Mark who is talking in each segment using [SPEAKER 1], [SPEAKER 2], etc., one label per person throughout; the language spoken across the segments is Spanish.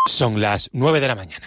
[SPEAKER 1] Son las 9 de la mañana.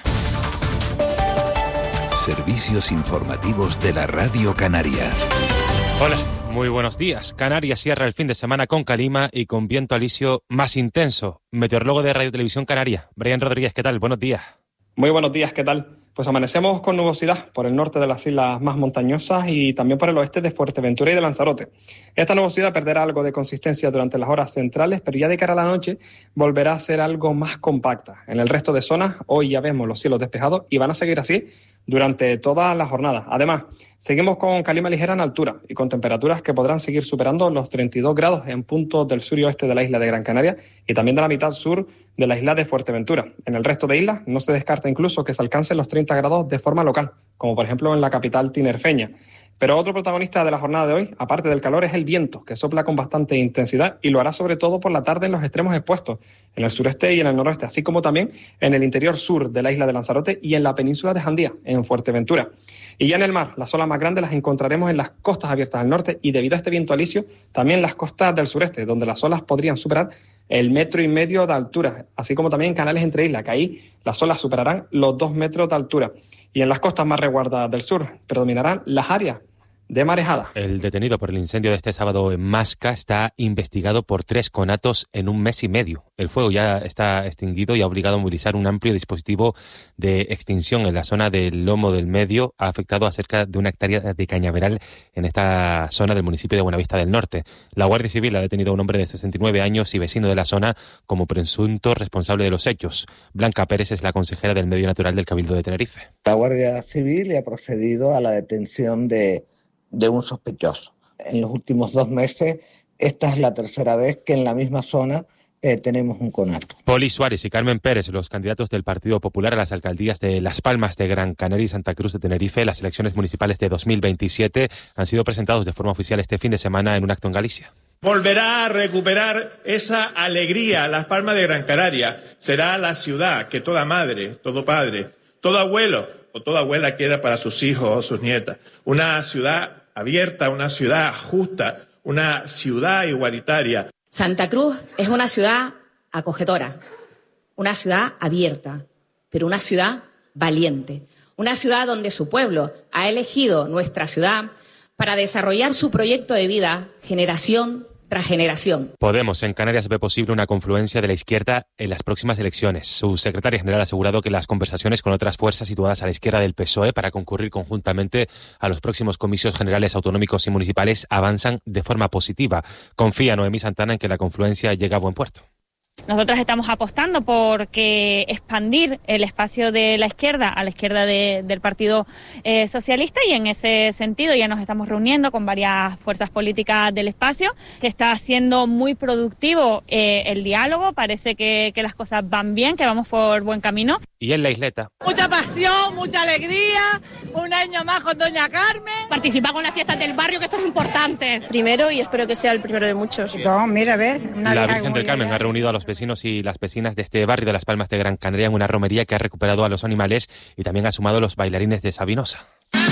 [SPEAKER 2] Servicios informativos de la Radio Canaria.
[SPEAKER 1] Hola, muy buenos días. Canarias cierra el fin de semana con calima y con viento alisio más intenso. Meteorólogo de Radio Televisión Canaria, Brian Rodríguez, ¿qué tal? Buenos días.
[SPEAKER 3] Muy buenos días, ¿qué tal? Pues amanecemos con nubosidad por el norte de las islas más montañosas y también por el oeste de Fuerteventura y de Lanzarote. Esta nubosidad perderá algo de consistencia durante las horas centrales, pero ya de cara a la noche volverá a ser algo más compacta. En el resto de zonas hoy ya vemos los cielos despejados y van a seguir así durante toda la jornada. Además, seguimos con calima ligera en altura y con temperaturas que podrán seguir superando los 32 grados en puntos del sur y oeste de la isla de Gran Canaria y también de la mitad sur de la isla de Fuerteventura. En el resto de islas no se descarta incluso que se alcancen los 30 grados de forma local, como por ejemplo en la capital tinerfeña. Pero otro protagonista de la jornada de hoy, aparte del calor, es el viento, que sopla con bastante intensidad y lo hará sobre todo por la tarde en los extremos expuestos, en el sureste y en el noroeste, así como también en el interior sur de la isla de Lanzarote y en la península de Jandía, en Fuerteventura. Y ya en el mar, las olas más grandes las encontraremos en las costas abiertas del norte y debido a este viento alisio, también las costas del sureste, donde las olas podrían superar el 1,5 metros de altura, así como también en canales entre islas, que ahí las olas superarán los 2 metros de altura. Y en las costas más resguardadas del sur predominarán las áreas de marejada.
[SPEAKER 1] El detenido por el incendio de este sábado en Masca está investigado por 3 conatos en 1 mes y medio. El fuego ya está extinguido y ha obligado a movilizar un amplio dispositivo de extinción en la zona del Lomo del Medio. Ha afectado a cerca de 1 hectárea de cañaveral en esta zona del municipio de Buenavista del Norte. La Guardia Civil ha detenido a un hombre de 69 años y vecino de la zona como presunto responsable de los hechos. Blanca Pérez es la consejera del Medio Natural del Cabildo de Tenerife.
[SPEAKER 4] La Guardia Civil ha procedido a la detención de un sospechoso. En los últimos 2 meses, esta es la tercera vez que en la misma zona tenemos un conato.
[SPEAKER 1] Poli Suárez y Carmen Pérez, los candidatos del Partido Popular a las alcaldías de Las Palmas de Gran Canaria y Santa Cruz de Tenerife, las elecciones municipales de 2027, han sido presentados de forma oficial este fin de semana en un acto en Galicia.
[SPEAKER 5] Volverá a recuperar esa alegría Las Palmas de Gran Canaria. Será la ciudad que toda madre, todo padre, todo abuelo o toda abuela quiera para sus hijos o sus nietas. Una ciudad abierta, una ciudad justa, una ciudad igualitaria.
[SPEAKER 6] Santa Cruz es una ciudad acogedora, una ciudad abierta, pero una ciudad valiente, una ciudad donde su pueblo ha elegido nuestra ciudad para desarrollar su proyecto de vida generación tras generación.
[SPEAKER 1] Podemos en Canarias ve posible una confluencia de la izquierda en las próximas elecciones. Su secretaria general ha asegurado que las conversaciones con otras fuerzas situadas a la izquierda del PSOE para concurrir conjuntamente a los próximos comicios generales autonómicos y municipales avanzan de forma positiva. Confía Noemí Santana en que la confluencia llega a buen puerto.
[SPEAKER 7] Nosotras estamos apostando por que expandir el espacio de la izquierda a la izquierda del Partido Socialista y en ese sentido ya nos estamos reuniendo con varias fuerzas políticas del espacio, que está siendo muy productivo el diálogo, parece que las cosas van bien, que vamos por buen camino.
[SPEAKER 1] Y en la isleta.
[SPEAKER 8] Mucha pasión, mucha alegría, un año más con doña Carmen.
[SPEAKER 9] Participar con las fiestas del barrio, que eso es importante.
[SPEAKER 10] Primero y espero que sea el primero de muchos.
[SPEAKER 11] No, mira, a ver.
[SPEAKER 1] La Virgen del Carmen ha reunido a los vecinos y las vecinas de este barrio de Las Palmas de Gran Canaria en una romería que ha recuperado a los animales y también ha sumado los bailarines de Sabinosa.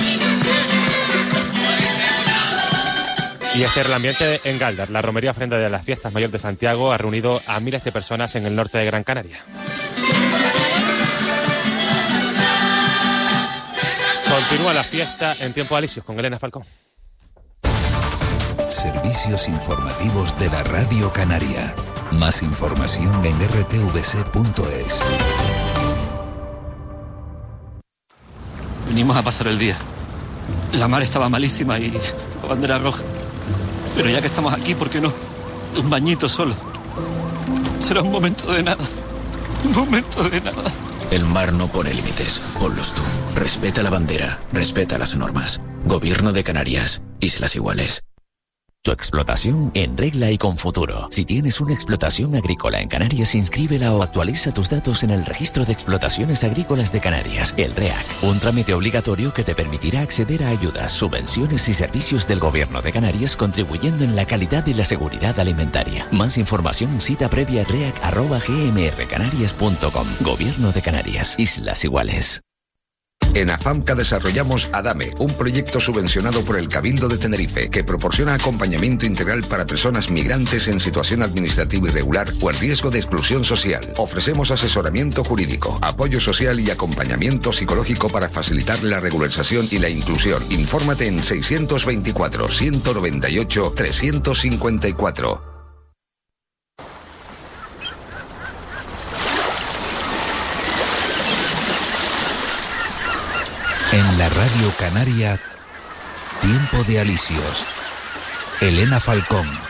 [SPEAKER 1] Y este era el ambiente en Galdar. La romería ofrenda de las fiestas mayores de Santiago ha reunido a miles de personas en el norte de Gran Canaria. Continúa la fiesta en tiempo alisios con Elena Falcón.
[SPEAKER 2] Servicios informativos de la Radio Canaria. Más información en rtvc.es.
[SPEAKER 12] Venimos a pasar el día. La mar estaba malísima y la bandera roja. Pero ya que estamos aquí, ¿por qué no? Un bañito solo. Será un momento de nada. Un momento de nada.
[SPEAKER 13] El mar no pone límites, ponlos tú. Respeta la bandera, respeta las normas. Gobierno de Canarias, Islas Iguales.
[SPEAKER 14] Tu explotación en regla y con futuro. Si tienes una explotación agrícola en Canarias, inscríbela o actualiza tus datos en el Registro de Explotaciones Agrícolas de Canarias, el REAC. Un trámite obligatorio que te permitirá acceder a ayudas, subvenciones y servicios del Gobierno de Canarias, contribuyendo en la calidad y la seguridad alimentaria. Más información, cita previa reac@gmrcanarias.com. Gobierno de Canarias, Islas Iguales.
[SPEAKER 11] En AFAMCA desarrollamos ADAME, un proyecto subvencionado por el Cabildo de Tenerife que proporciona acompañamiento integral para personas migrantes en situación administrativa irregular o en riesgo de exclusión social. Ofrecemos asesoramiento jurídico, apoyo social y acompañamiento psicológico para facilitar la regularización y la inclusión. Infórmate en 624-198-354.
[SPEAKER 2] En la Radio Canaria, Tiempo de Alisios. Elena Falcón.